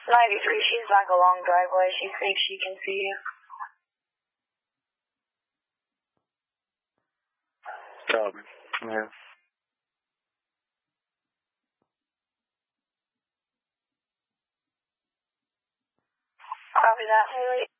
93, she's like a long driveway. She thinks she can see you. Yeah. Copy that, Haley.